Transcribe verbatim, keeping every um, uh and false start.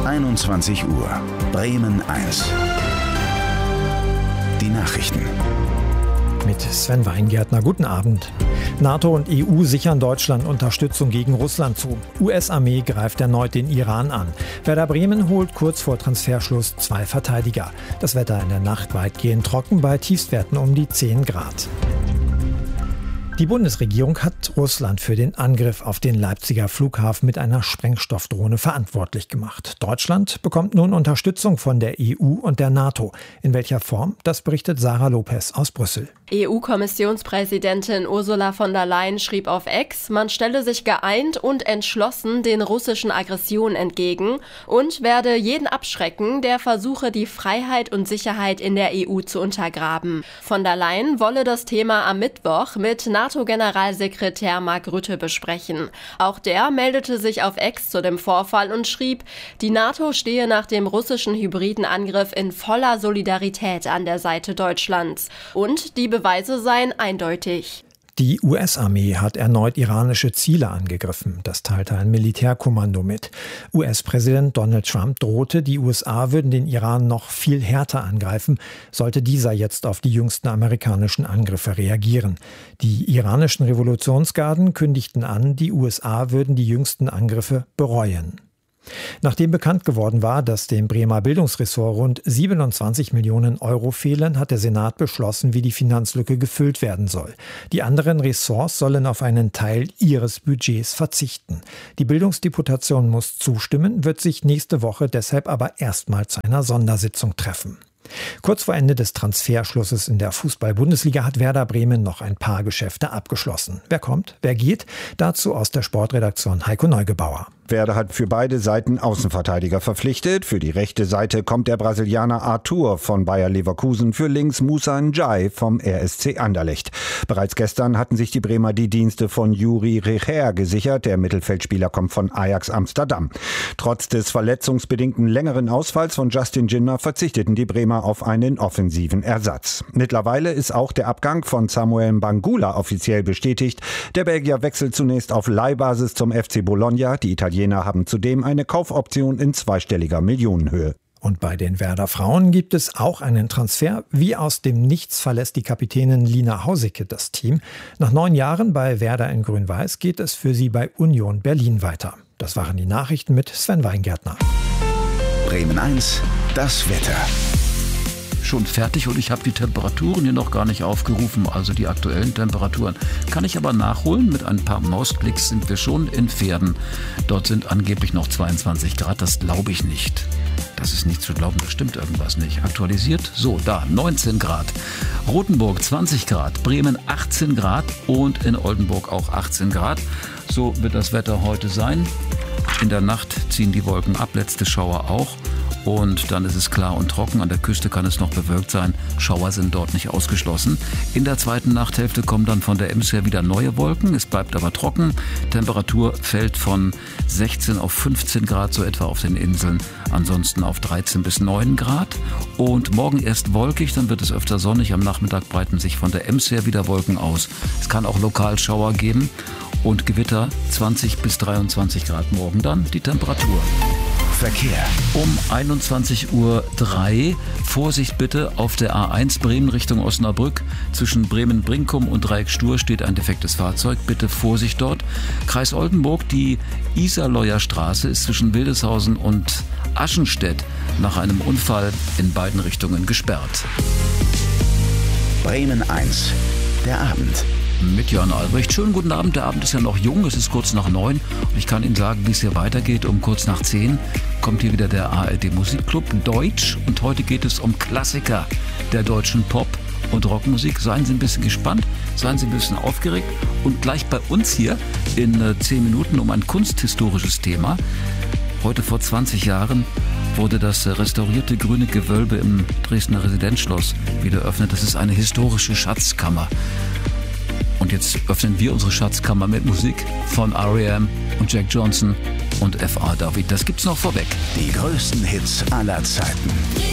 einundzwanzig Uhr. Bremen eins. Die Nachrichten. Mit Sven Weingärtner. Guten Abend. NATO und E U sichern Deutschland Unterstützung gegen Russland zu. U S-Armee greift erneut den Iran an. Werder Bremen holt kurz vor Transferschluss zwei Verteidiger. Das Wetter in der Nacht weitgehend trocken bei Tiefstwerten um die zehn Grad. Die Bundesregierung hat Russland für den Angriff auf den Leipziger Flughafen mit einer Sprengstoffdrohne verantwortlich gemacht. Deutschland bekommt nun Unterstützung von der E U und der NATO. In welcher Form? Das berichtet Sarah Lopez aus Brüssel. E U-Kommissionspräsidentin Ursula von der Leyen schrieb auf X, man stelle sich geeint und entschlossen den russischen Aggressionen entgegen und werde jeden abschrecken, der versuche, die Freiheit und Sicherheit in der E U zu untergraben. Von der Leyen wolle das Thema am Mittwoch mit NATO-Generalsekretär Mark Rutte besprechen. Auch der meldete sich auf X zu dem Vorfall und schrieb, die NATO stehe nach dem russischen hybriden Angriff in voller Solidarität an der Seite Deutschlands. Und die Beweise seien eindeutig. Die U S-Armee hat erneut iranische Ziele angegriffen. Das teilte ein Militärkommando mit. U S-Präsident Donald Trump drohte, die U S A würden den Iran noch viel härter angreifen, sollte dieser jetzt auf die jüngsten amerikanischen Angriffe reagieren. Die iranischen Revolutionsgarden kündigten an, die U S A würden die jüngsten Angriffe bereuen. Nachdem bekannt geworden war, dass dem Bremer Bildungsressort rund siebenundzwanzig Millionen Euro fehlen, hat der Senat beschlossen, wie die Finanzlücke gefüllt werden soll. Die anderen Ressorts sollen auf einen Teil ihres Budgets verzichten. Die Bildungsdeputation muss zustimmen, wird sich nächste Woche deshalb aber erstmal zu einer Sondersitzung treffen. Kurz vor Ende des Transferschlusses in der Fußball-Bundesliga hat Werder Bremen noch ein paar Geschäfte abgeschlossen. Wer kommt, wer geht? Dazu aus der Sportredaktion Heiko Neugebauer. Werder hat für beide Seiten Außenverteidiger verpflichtet. Für die rechte Seite kommt der Brasilianer Arthur von Bayer Leverkusen, für links Moussa Ndiaye vom R S C Anderlecht. Bereits gestern hatten sich die Bremer die Dienste von Juri Recher gesichert. Der Mittelfeldspieler kommt von Ajax Amsterdam. Trotz des verletzungsbedingten längeren Ausfalls von Justin Ginner verzichteten die Bremer auf einen offensiven Ersatz. Mittlerweile ist auch der Abgang von Samuel Mbangula offiziell bestätigt. Der Belgier wechselt zunächst auf Leihbasis zum F C Bologna. Die Italiener haben zudem eine Kaufoption in zweistelliger Millionenhöhe. Und bei den Werder Frauen gibt es auch einen Transfer. Wie aus dem Nichts verlässt die Kapitänin Lina Hausicke das Team. Nach neun Jahren bei Werder in Grün-Weiß geht es für sie bei Union Berlin weiter. Das waren die Nachrichten mit Sven Weingärtner. Bremen eins, das Wetter. Schon fertig und ich habe die Temperaturen hier noch gar nicht aufgerufen, also die aktuellen Temperaturen. Kann ich aber nachholen. Mit ein paar Mausklicks sind wir schon in Pferden. Dort sind angeblich noch zweiundzwanzig Grad, das glaube ich nicht. Das ist nicht zu glauben, da stimmt irgendwas nicht. Aktualisiert, so, da, neunzehn Grad. Rotenburg zwanzig Grad, Bremen achtzehn Grad und in Oldenburg auch achtzehn Grad. So wird das Wetter heute sein. In der Nacht ziehen die Wolken ab, letzte Schauer auch. Und dann ist es klar und trocken. An der Küste kann es noch bewölkt sein. Schauer sind dort nicht ausgeschlossen. In der zweiten Nachthälfte kommen dann von der Ems her wieder neue Wolken. Es bleibt aber trocken. Temperatur fällt von sechzehn auf fünfzehn Grad, so etwa auf den Inseln. Ansonsten auf dreizehn bis neun Grad. Und morgen erst wolkig, dann wird es öfter sonnig. Am Nachmittag breiten sich von der Ems her wieder Wolken aus. Es kann auch lokal Schauer geben. Und Gewitter zwanzig bis dreiundzwanzig Grad morgen dann die Temperatur. Verkehr. Um einundzwanzig Uhr drei. Vorsicht bitte auf der A eins Bremen Richtung Osnabrück. Zwischen Bremen-Brinkum und Dreieck-Stur steht ein defektes Fahrzeug. Bitte Vorsicht dort. Kreis Oldenburg, die Iserleuer Straße ist zwischen Wildeshausen und Aschenstedt nach einem Unfall in beiden Richtungen gesperrt. Bremen eins, der Abend. Mit Jörn Albrecht. Schönen guten Abend. Der Abend ist ja noch jung. Es ist kurz nach neun. Und ich kann Ihnen sagen, wie es hier weitergeht. Um kurz nach zehn kommt hier wieder der A R D Musikclub Deutsch. Und heute geht es um Klassiker der deutschen Pop- und Rockmusik. Seien Sie ein bisschen gespannt. Seien Sie ein bisschen aufgeregt. Und gleich bei uns hier in zehn Minuten um ein kunsthistorisches Thema. Heute vor zwanzig Jahren wurde das restaurierte grüne Gewölbe im Dresdner Residenzschloss wieder eröffnet. Das ist eine historische Schatzkammer. Und jetzt öffnen wir unsere Schatzkammer mit Musik von R E M und Jack Johnson und F A David. Das gibt's noch vorweg. Die größten Hits aller Zeiten.